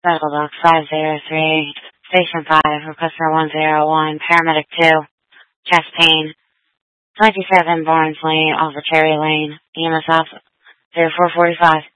Medical Doc 503, Station 5, Requester 101, Paramedic 2, Chest Pain, 27 Barnes Lane, off of Cherry Lane, EMS off 0445.